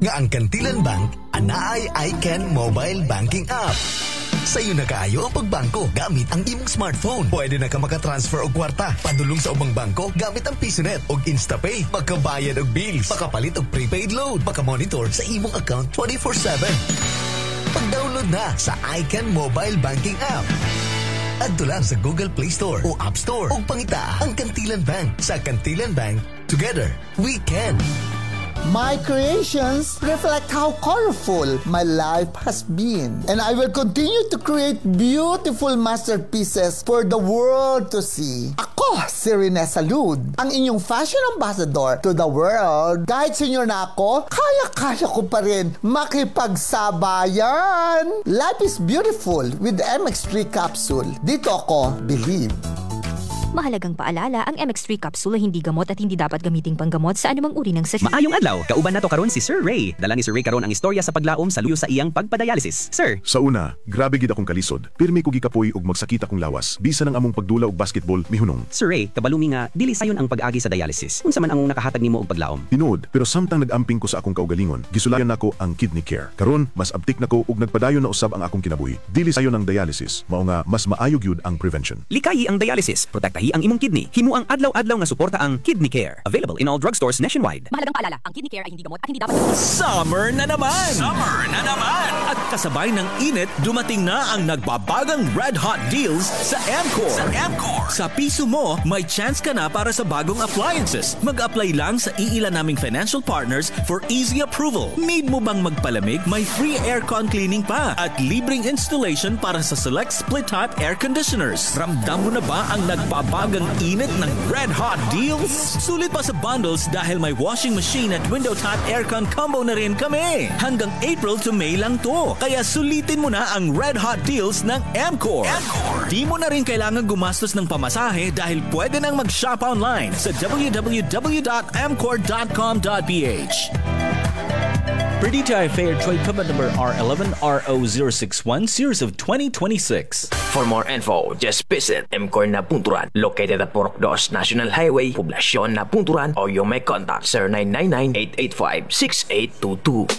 Nga ang Kantilan Bank, anaay iCan Mobile Banking App. Sa'yo na kaayo ang pagbangko gamit ang imong smartphone. Pwede na ka makatransfer og kwarta, padulong sa ubang bangko gamit ang PisoNet og InstaPay, makabayad og bills, makapalit og prepaid load, makamonitor sa imong account 24/7. Pag-download na sa iCan Mobile Banking App. Adto lang sa Google Play Store o App Store o pangita ang Kantilan Bank. Sa Kantilan Bank, together, we can. My creations reflect how colorful my life has been. And I will continue to create beautiful masterpieces for the world to see. Ako, si Rene Salud, ang inyong fashion ambassador to the world. Kahit senior na ako, kaya-kaya ko pa rin makipagsabayan. Life is beautiful with the MX3 capsule. Dito ako, believe. Mahalagang paalala, ang MX3 capsule ay hindi gamot at hindi dapat gamiting panggamot sa anumang uri ng sakit. Maayong adlaw, kauban nato karon si Sir Ray. Dala ni Sir Ray karon ang istorya sa paglaom sa luyo sa iyang pagpadialysis. Sir, sa una, grabe gid akong kalisod. Pirmi ko gikapoy ug magsakit akong lawas. Bisan ang among pagdula og basketball mihunong. Sir Ray, kabalumi nga dili sayon ang pag-agi sa dialysis. Unsa man ang nakahatag nimo og paglaom? Tinuod, pero samtang nag-amping ko sa akong kaugalingon, gisulayan nako ang kidney care. Karon, mas abtik nako ug nagpadayon na usab ang akong kinabuhi. Dili sayon ang dialysis, mao nga mas maayo gyud ang prevention. Likayi ang dialysis, protektahi ang imong kidney. Himo ang adlaw-adlaw nga suporta ang Kidney Care. Available in all drugstores nationwide. Mahalagang paalala, ang Kidney Care ay hindi gamot at hindi dapat Summer na naman! Summer na naman! At kasabay ng init, dumating na ang nagbabagang Red Hot Deals sa Amcor. Sa piso mo, may chance ka na para sa bagong appliances. Mag-apply lang sa iilan naming financial partners for easy approval. Need mo bang magpalamig? May free aircon cleaning pa at libreng installation para sa select split-type air conditioners. Ramdam mo na ba ang nagbabagang init ng Red Hot Deals? Sulit pa sa bundles dahil may washing machine at window type aircon combo na rin kami. Hanggang April to May lang to. Kaya sulitin mo na ang Red Hot Deals ng Amcor. Di mo na rin kailangan gumastos ng pamasahe dahil pwede nang mag-shop online sa www.amcor.com.ph. Per DTI Fair Trade Permit number R11RO061 series of 2026. For more info, just visit Mcor na Punturan, located at Purok 2 National Highway, Poblacion na Punturan, o you may contact 0999-885-6822.